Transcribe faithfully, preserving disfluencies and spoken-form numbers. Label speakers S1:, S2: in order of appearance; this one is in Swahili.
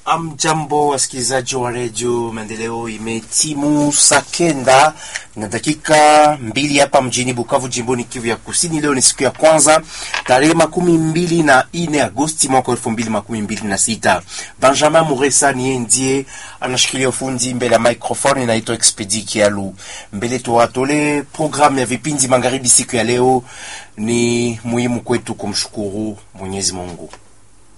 S1: Amjambo wasikilizaji wa redio Maendeleo, imetimu saa kenda na dakika mbili hapa mjini Bukavu, jimboni Kivu ya Kusini. Leo ni siku ya kwanza, tarehe makumi mbili na ine Agosti mwaka elfu mbili makumi mbili na sita. Benjamin Muresa ni ndiye anashikilia ufundi mbele ya microphone, inaitwa Expedi Kialu. Mbele tuwatole programu ya vipindi magharibi siku ya leo. Ni muhimu kwetu kumshukuru Mwenyezi Mungu.